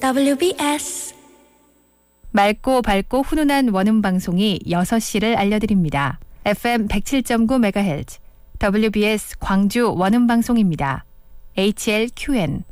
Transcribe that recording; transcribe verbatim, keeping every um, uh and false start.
더블유비에스 맑고 밝고 훈훈한 원음 방송이 여섯 시를 알려드립니다. 에프엠 백칠 점 구 메가헤르츠 더블유비에스 광주 원음 방송입니다. 에이치엘큐엔